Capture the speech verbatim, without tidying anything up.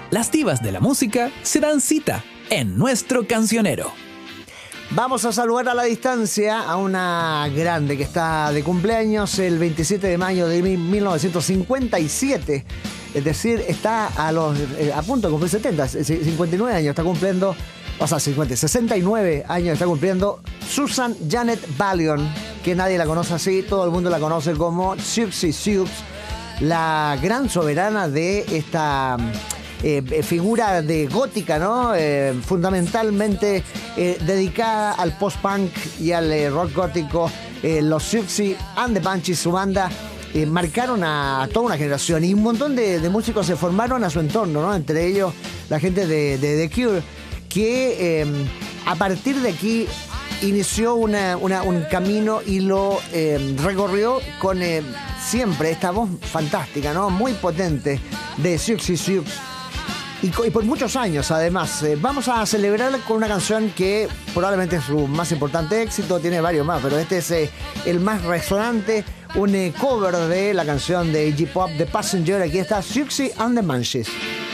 Las divas de la música se dan cita en nuestro cancionero. Vamos a saludar a la distancia a una grande que está de cumpleaños el veintisiete de mayo de mil novecientos cincuenta y siete. Es decir, está a, los, eh, a punto de cumplir setenta, cincuenta y nueve años está cumpliendo, o sea, cincuenta, sesenta y nueve años está cumpliendo Susan Janet Valion, que nadie la conoce así, todo el mundo la conoce como Siouxsie Sioux, la gran soberana de esta... Eh, figura de gótica, ¿no? Eh, fundamentalmente eh, dedicada al post-punk y al eh, rock gótico. Eh, los Siouxsie and the Banshees, su banda, eh, marcaron a, a toda una generación y un montón de, de músicos se formaron a su entorno, ¿no? Entre ellos la gente de, de The Cure, que eh, a partir de aquí inició una, una, un camino y lo eh, recorrió con eh, siempre esta voz fantástica, ¿no? Muy potente de Siouxsie Sioux. Y, y por muchos años, además. Eh, vamos a celebrar con una canción que probablemente es su más importante éxito, tiene varios más, pero este es eh, el más resonante, un eh, cover de la canción de Iggy Pop, The Passenger. Aquí está Siouxsie and the Banshees.